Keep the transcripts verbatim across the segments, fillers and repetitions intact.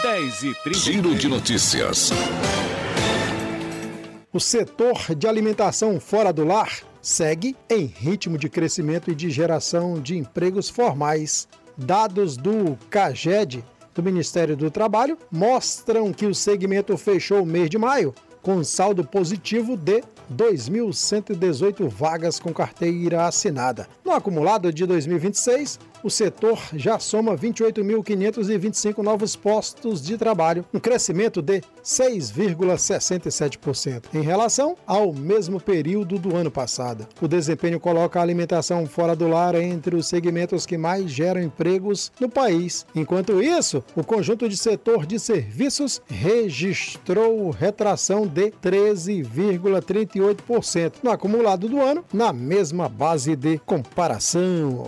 dez e trinta. Giro de notícias. O setor de alimentação fora do lar segue em ritmo de crescimento e de geração de empregos formais. Dados do CAGED, do Ministério do Trabalho, mostram que o segmento fechou o mês de maio com saldo positivo de dois mil cento e dezoito vagas com carteira assinada. No acumulado de dois mil e vinte e seis, o setor já soma vinte e oito mil quinhentos e vinte e cinco novos postos de trabalho, um crescimento de seis vírgula sessenta e sete por cento em relação ao mesmo período do ano passado. O desempenho coloca a alimentação fora do lar entre os segmentos que mais geram empregos no país. Enquanto isso, o conjunto de setor de serviços registrou retração de treze vírgula trinta e oito por cento no acumulado do ano, na mesma base de comparação.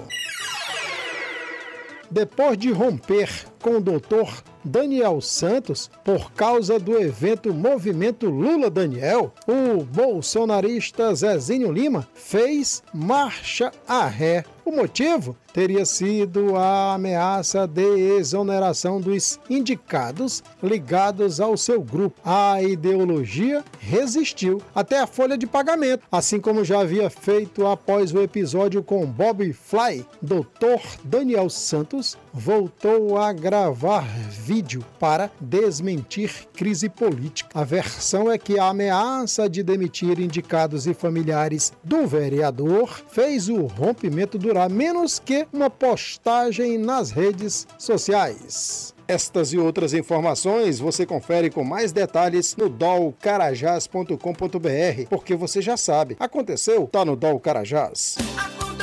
Depois de romper com o doutor Daniel Santos por causa do evento Movimento Lula Daniel, o bolsonarista Zezinho Lima fez marcha a ré. O motivo teria sido a ameaça de exoneração dos indicados ligados ao seu grupo. A ideologia resistiu até a folha de pagamento, assim como já havia feito após o episódio com Bob Fly. doutor Daniel Santos voltou a gravar vídeo para desmentir crise política. A versão é que a ameaça de demitir indicados e familiares do vereador fez o rompimento durar menos que uma postagem nas redes sociais. Estas e outras informações você confere com mais detalhes no dol carajás ponto com ponto br, porque você já sabe, aconteceu, tá no Dol Carajás.